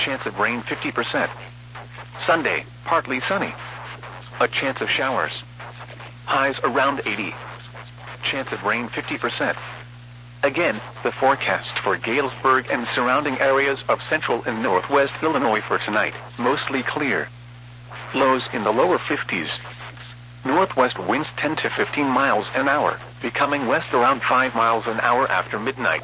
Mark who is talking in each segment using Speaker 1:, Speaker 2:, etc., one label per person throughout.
Speaker 1: Chance of rain 50%. Sunday, partly sunny. A chance of showers. Highs around 80. Chance of rain 50%. Again, the forecast for Galesburg and surrounding areas of central and northwest Illinois for tonight, mostly clear. Lows in the lower 50s. Northwest winds 10 to 15 miles an hour, becoming west around 5 miles an hour after midnight.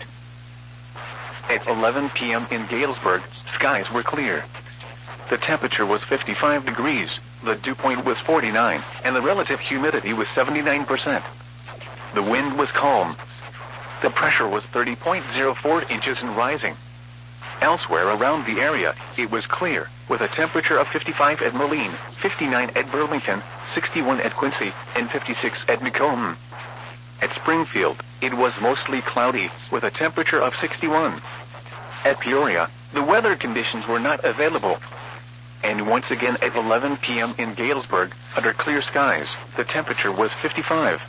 Speaker 1: At 11 p.m. in Galesburg, skies were clear. The temperature was 55 degrees, the dew point was 49, and the relative humidity was 79%. The wind was calm. The pressure was 30.04 inches and rising. Elsewhere around the area, it was clear, with a temperature of 55 at Moline, 59 at Burlington, 61 at Quincy, and 56 at Macomb. At Springfield, it was mostly cloudy, with a temperature of 61. At Peoria, the weather conditions were not available. And once again at 11 p.m. in Galesburg, under clear skies, the temperature was 55.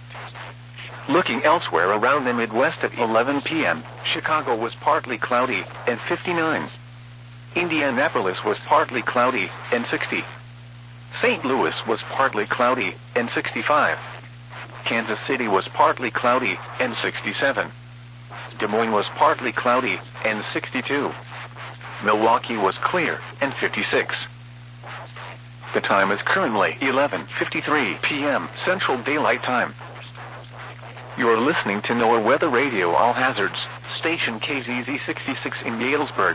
Speaker 1: Looking elsewhere around the Midwest at 11 p.m., Chicago was partly cloudy, and 59. Indianapolis was partly cloudy, and 60. St. Louis was partly cloudy, and 65. Kansas City was partly cloudy, and 67. Des Moines was partly cloudy, and 62. Milwaukee was clear, and 56. The time is currently 11:53 p.m. Central Daylight Time. You're listening to NOAA Weather Radio All Hazards, station KZZ 66 in Galesburg.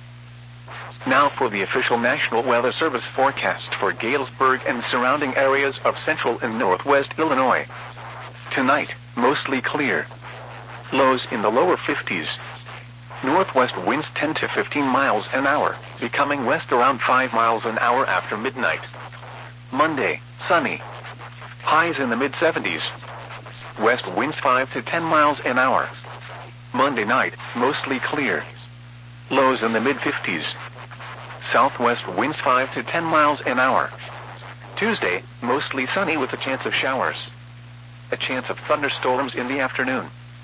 Speaker 1: Now for the official National Weather Service forecast for Galesburg and surrounding areas of central and northwest Illinois. Tonight, mostly clear. Lows in the lower 50s. Northwest winds 10 to 15 miles an hour, becoming west around 5 miles an hour after midnight. Monday, sunny. Highs in the mid-70s. West winds 5 to 10 miles an hour. Monday night, mostly clear. Lows in the mid-50s. Southwest winds 5 to 10 miles an hour. Tuesday, mostly sunny with a chance of showers. A chance of thunderstorms in the afternoon.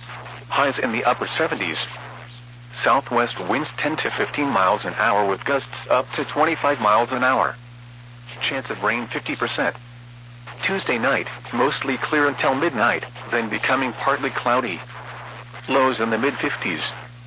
Speaker 1: Highs in the upper 70s. Southwest winds 10 to 15 miles an hour with gusts up to 25 miles an hour. Chance of rain 50%. Tuesday night, mostly clear until midnight, then becoming partly cloudy. Lows in the mid-50s.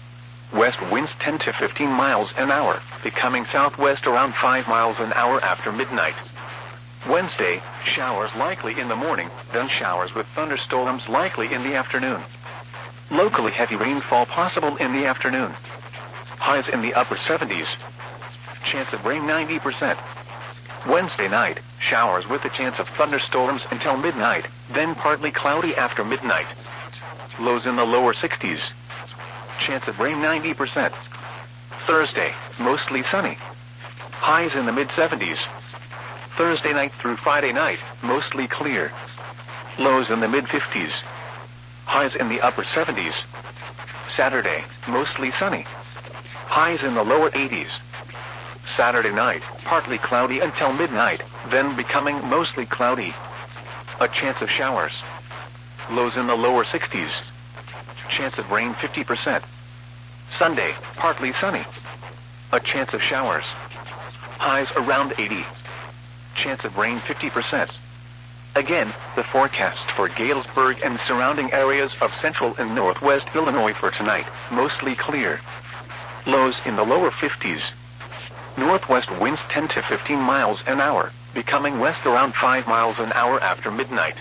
Speaker 1: West winds 10 to 15 miles an hour, becoming southwest around 5 miles an hour after midnight. Wednesday, showers likely in the morning, then showers with thunderstorms likely in the afternoon. Locally heavy rainfall possible in the afternoon. Highs in the upper 70s. Chance of rain 90%. Wednesday night, showers with a chance of thunderstorms until midnight, then partly cloudy after midnight. Lows in the lower 60s. Chance of rain 90%. Thursday, mostly sunny. Highs in the mid-70s. Thursday night through Friday night, mostly clear. Lows in the mid-50s. Highs in the upper 70s. Saturday, mostly sunny. Highs in the lower 80s. Saturday night, partly cloudy until midnight, then becoming mostly cloudy. A chance of showers. Lows in the lower 60s. Chance of rain 50%. Sunday, partly sunny. A chance of showers. Highs around 80. Chance of rain 50%. Again, the forecast for Galesburg and surrounding areas of central and northwest Illinois for tonight, mostly clear. Lows in the lower 50s. Northwest winds 10 to 15 miles an hour, becoming west around 5 miles an hour after midnight.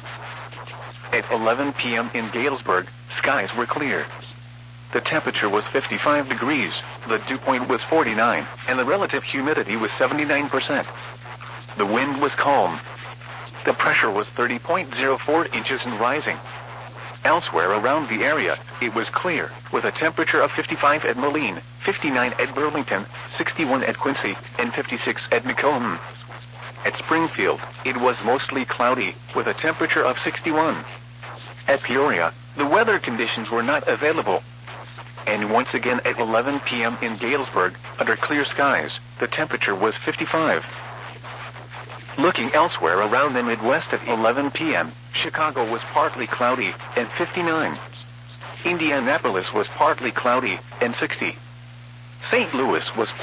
Speaker 1: At 11 p.m. in Galesburg, skies were clear. The temperature was 55 degrees, the dew point was 49, and the relative humidity was 79%. The wind was calm. The pressure was 30.04 inches and rising. Elsewhere around the area, it was clear, with a temperature of 55 at Moline, 59 at Burlington, 61 at Quincy, and 56 at Macomb. At Springfield, it was mostly cloudy, with a temperature of 61. At Peoria, the weather conditions were not available. And once again at 11 p.m. in Galesburg, under clear skies, the temperature was 55. Looking elsewhere around the Midwest at 11 p.m., Chicago was partly cloudy, and 59. Indianapolis was partly cloudy, and 60. St. Louis was